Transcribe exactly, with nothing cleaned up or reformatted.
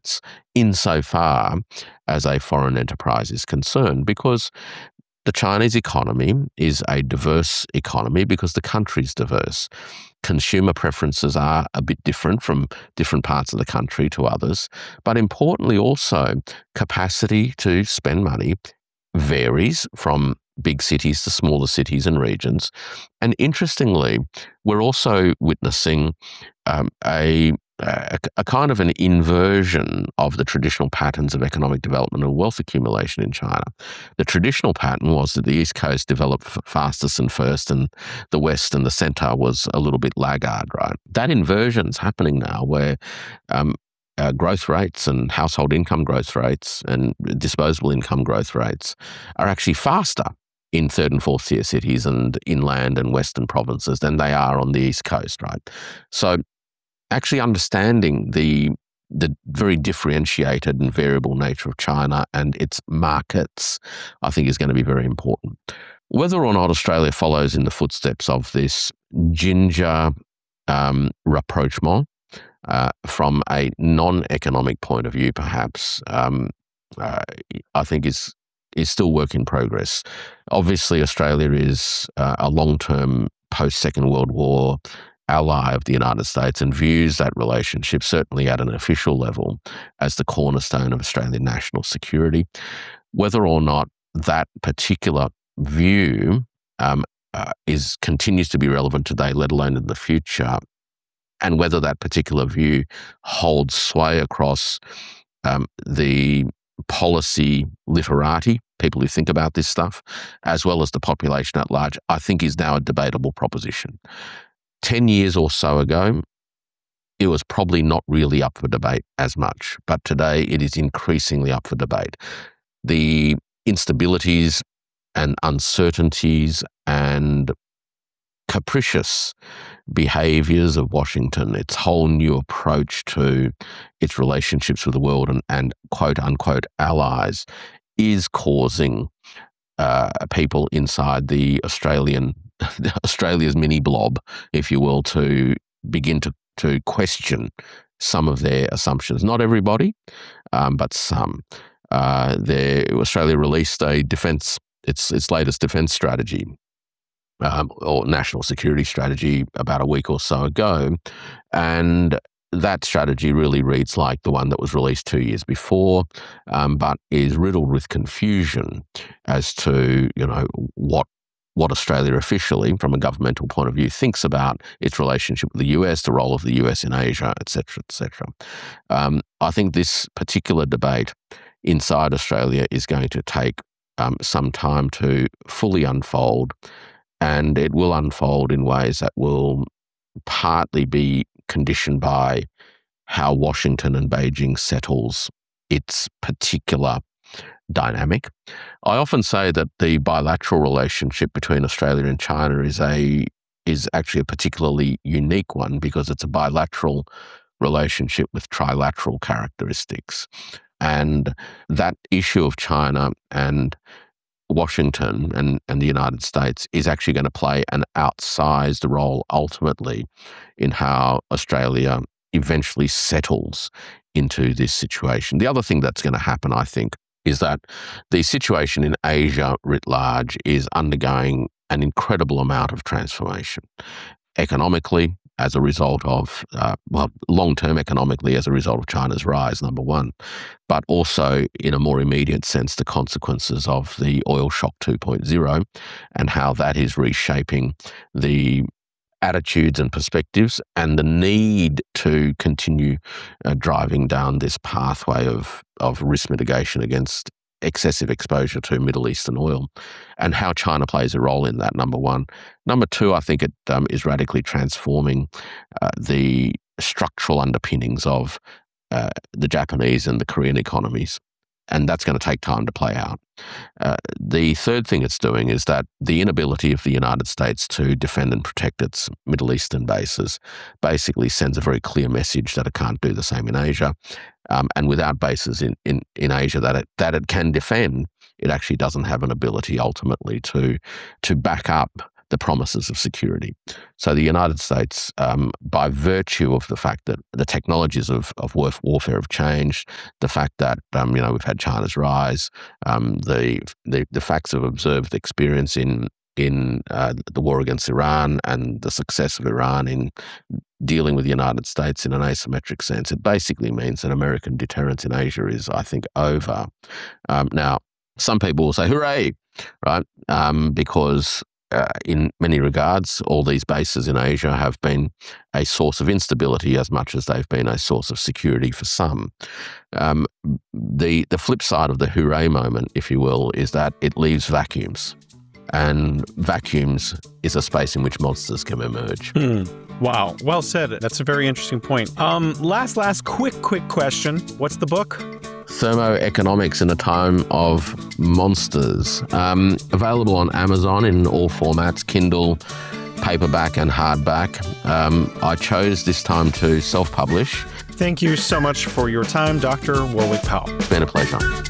markets insofar as a foreign enterprise is concerned, because the Chinese economy is a diverse economy because the country's diverse. Consumer preferences are a bit different from different parts of the country to others, but importantly also, capacity to spend money varies from big cities to smaller cities and regions. And interestingly, we're also witnessing um, a, a, a kind of an inversion of the traditional patterns of economic development and wealth accumulation in China. The traditional pattern was that the East Coast developed f- fastest and first, and the West and the centre was a little bit laggard, right? That inversion's happening now, where um, uh, growth rates and household income growth rates and disposable income growth rates are actually faster in third and fourth tier cities and inland and western provinces than they are on the East Coast, right? So actually understanding the the very differentiated and variable nature of China and its markets, I think, is going to be very important. Whether or not Australia follows in the footsteps of this ginger um, rapprochement uh, from a non-economic point of view, perhaps, um, uh, I think is is still work in progress. Obviously, Australia is uh, a long-term post-Second World War ally of the United States and views that relationship, certainly at an official level, as the cornerstone of Australian national security. Whether or not that particular view um, uh, is continues to be relevant today, let alone in the future, and whether that particular view holds sway across um, the policy literati, people who think about this stuff, as well as the population at large, I think is now a debatable proposition. Ten years or so ago, it was probably not really up for debate as much, but today it is increasingly up for debate. The instabilities and uncertainties and capricious behaviors of Washington, its whole new approach to its relationships with the world and, and quote unquote allies, is causing uh, people inside the Australian, Australia's mini blob, if you will, to begin to, to question some of their assumptions. Not everybody, um, but some. Uh, Australia released a defence, its its latest defence strategy, Um, or national security strategy, about a week or so ago. And that strategy really reads like the one that was released two years before, um, but is riddled with confusion as to, you know, what what Australia officially, from a governmental point of view, thinks about its relationship with the U S, the role of the U S in Asia, et cetera, et cetera. Um, I think this particular debate inside Australia is going to take um, some time to fully unfold, and it will unfold in ways that will partly be conditioned by how Washington and Beijing settles its particular dynamic. I often say that the bilateral relationship between Australia and China is a is actually a particularly unique one, because it's a bilateral relationship with trilateral characteristics. And that issue of China and Washington and, and the United States is actually going to play an outsized role ultimately in how Australia eventually settles into this situation. The other thing that's going to happen, I think, is that the situation in Asia writ large is undergoing an incredible amount of transformation. Economically, as a result of, uh, well, long-term economically as a result of China's rise, number one, but also in a more immediate sense, the consequences of the oil shock two point oh and how that is reshaping the attitudes and perspectives and the need to continue uh, driving down this pathway of, of risk mitigation against excessive exposure to Middle Eastern oil, and how China plays a role in that, number one. Number two, I think it um, is radically transforming uh, the structural underpinnings of uh, the Japanese and the Korean economies, and that's going to take time to play out. Uh, the third thing it's doing is that the inability of the United States to defend and protect its Middle Eastern bases basically sends a very clear message that it can't do the same in Asia. Um, and without bases in, in, in Asia that it, that it can defend, it actually doesn't have an ability ultimately to, to back up the promises of security. So the United States, um, by virtue of the fact that the technologies of, of warfare have changed, the fact that um, you know we've had China's rise, um, the, the the facts of observed experience in in uh, the war against Iran and the success of Iran in dealing with the United States in an asymmetric sense, it basically means that American deterrence in Asia is, I think, over. Um, now, some people will say, hooray, right? Um, because uh, in many regards, all these bases in Asia have been a source of instability as much as they've been a source of security for some. Um, the, the flip side of the hooray moment, if you will, is that it leaves vacuums. And vacuums is a space in which monsters can emerge. Hmm. Wow. Well said. That's a very interesting point. Um, last, last quick, quick question. What's the book? Thermoeconomics in a Time of Monsters. Um, available on Amazon in all formats, Kindle, paperback and hardback. Um, I chose this time to self-publish. Thank you so much for your time, Doctor Warwick Powell. It's been a pleasure.